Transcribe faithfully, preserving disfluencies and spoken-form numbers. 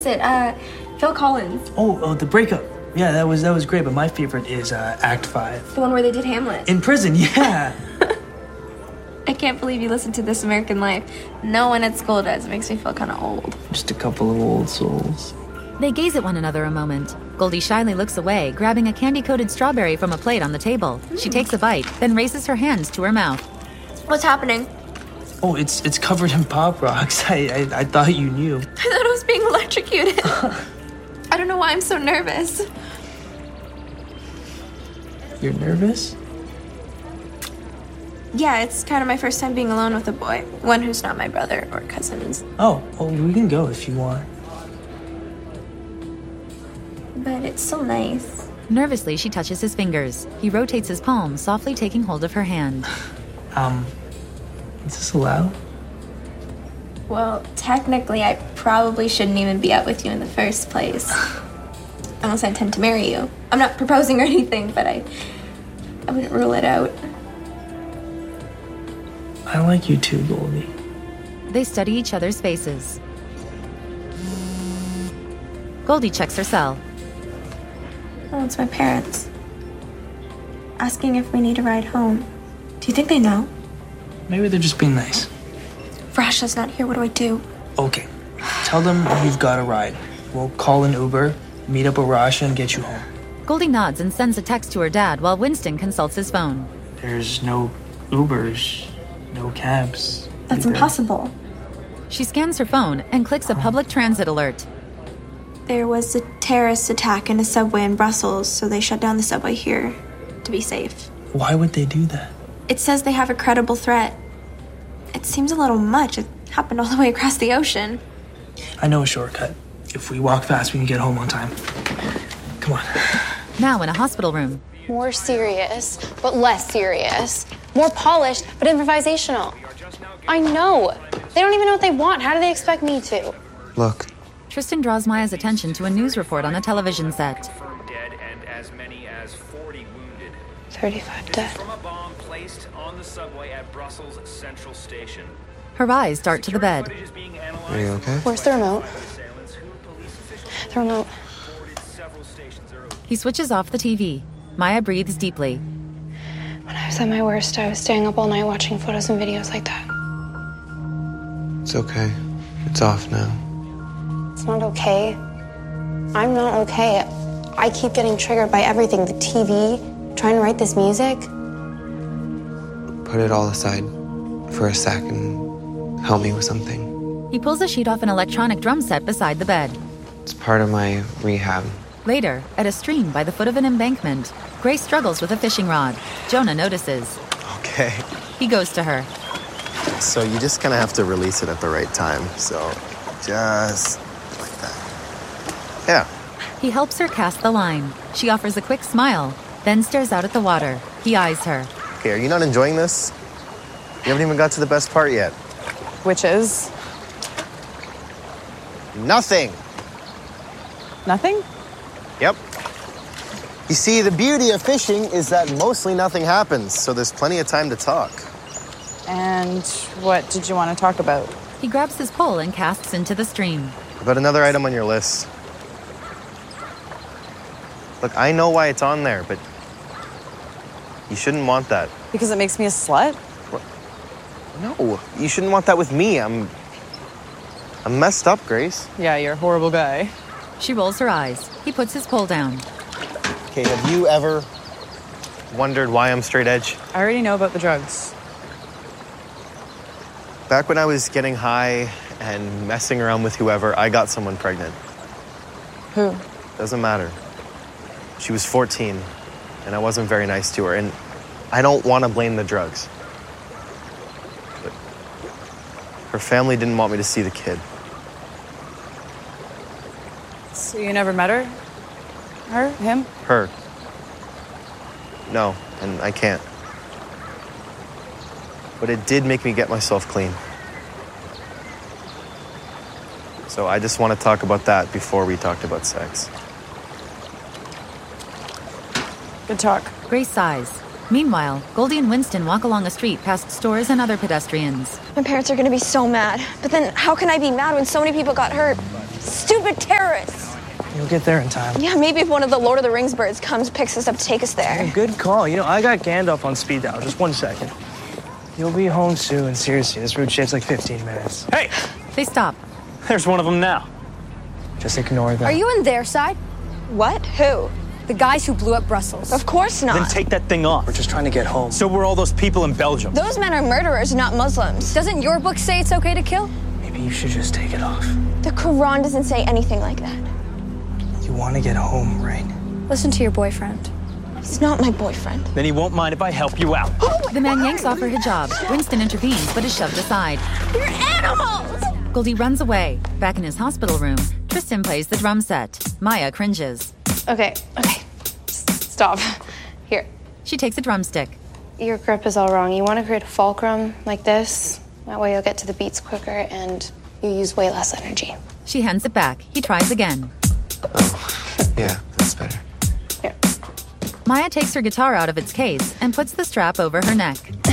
it? Uh, Phil Collins. Oh, oh, the breakup. Yeah, that was that was great. But my favorite is uh, Act Five. The one where they did Hamlet. In prison, yeah. I can't believe you listen to This American Life. No one at school does. It makes me feel kind of old. Just a couple of old souls. They gaze at one another a moment. Goldie shyly looks away, grabbing a candy-coated strawberry from a plate on the table. Mm. She takes a bite, then raises her hands to her mouth. What's happening? Oh, it's it's covered in Pop Rocks. I I, I thought you knew. I thought I was being electrocuted. I don't know why I'm so nervous. You're nervous? Yeah, it's kind of my first time being alone with a boy. One who's not my brother or cousins. Oh, well, we can go if you want. But it's so nice. Nervously, she touches his fingers. He rotates his palm, softly taking hold of her hand. Um, is this allowed? Well, technically, I probably shouldn't even be out with you in the first place. Unless I intend to marry you. I'm not proposing or anything, but I... I wouldn't rule it out. I like you too, Goldie. They study each other's faces. Goldie checks her cell. Oh, it's my parents. Asking if we need a ride home. Do you think they know? Maybe they're just being nice. Rasha's not here. What do I do? Okay. Tell them you've got a ride. We'll call an Uber, meet up with Rasha, and get you home. Goldie nods and sends a text to her dad while Winston consults his phone. There's no Ubers, no cabs. That's either. Impossible. She scans her phone and clicks a public transit alert. There was a terrorist attack in a subway in Brussels, so they shut down the subway here to be safe. Why would they do that? It says they have a credible threat. It seems a little much. It happened all the way across the ocean. I know a shortcut. If we walk fast, we can get home on time. Come on. Now in a hospital room. More serious, but less serious. More polished, but improvisational. I know. They don't even know what they want. How do they expect me to? Look. Tristan draws Maya's attention to a news report on a television set. Dead and as many as forty wounded. thirty-five dead. From a bomb placed on the subway at Brussels Central Station. Her eyes dart to the bed. Are you okay? Where's the remote? The remote. He switches off the T V. Maya breathes deeply. When I was at my worst, I was staying up all night watching photos and videos like that. It's okay. It's off now. It's not okay. I'm not okay. I keep getting triggered by everything. The T V, trying to write this music. Put it all aside for a sec and help me with something. He pulls a sheet off an electronic drum set beside the bed. It's part of my rehab. Later, at a stream by the foot of an embankment, Grace struggles with a fishing rod. Jonah notices. Okay. He goes to her. So you just kind of have to release it at the right time. So just like that. Yeah. He helps her cast the line. She offers a quick smile, then stares out at the water. He eyes her. Okay, are you not enjoying this? You haven't even got to the best part yet. Which is? Nothing. Nothing? Yep. You see, the beauty of fishing is that mostly nothing happens, so there's plenty of time to talk. And what did you want to talk about? He grabs his pole and casts into the stream. About another item on your list. Look, I know why it's on there, but you shouldn't want that. Because it makes me a slut? No, you shouldn't want that with me. I'm... I'm messed up, Grace. Yeah, you're a horrible guy. She rolls her eyes. He puts his pole down. Okay, have you ever wondered why I'm straight edge? I already know about the drugs. Back when I was getting high and messing around with whoever, I got someone pregnant. Who? Doesn't matter. She was fourteen, and I wasn't very nice to her, and I don't want to blame the drugs. But her family didn't want me to see the kid. So you never met her? Her? Him? Her. No, and I can't. But it did make me get myself clean. So I just want to talk about that before we talked about sex. Good talk. Grace sighs. Meanwhile, Goldie and Winston walk along a street past stores and other pedestrians. My parents are gonna be so mad. But then how can I be mad when so many people got hurt? Stupid terrorists. You'll get there in time. Yeah, maybe if one of the Lord of the Rings birds comes, picks us up to take us there. Hey, good call. You know, I got Gandalf on speed dial. Just one second. You'll be home soon. Seriously, this route shit's like fifteen minutes. Hey, They stop. there's one of them now. Just ignore them. Are you on their side? What? Who? The guys who blew up Brussels. Of course not. Then take that thing off. We're just trying to get home. So were all those people in Belgium. Those men are murderers, not Muslims. Doesn't your book say it's okay to kill? Maybe you should just take it off. The Quran doesn't say anything like that. You want to get home, right? Listen to your boyfriend. He's not my boyfriend. Then he won't mind if I help you out. The man yanks off her hijab. Winston intervenes, but is shoved aside. You're animals! Goldie runs away. Back in his hospital room, Tristan plays the drum set. Maya cringes. Okay, okay. S- Stop. Here. She takes a drumstick. Your grip is all wrong. You want to create a fulcrum like this. That way you'll get to the beats quicker and you use way less energy. She hands it back. He tries again. Oh, yeah, that's better. Here. Maya takes her guitar out of its case and puts the strap over her neck.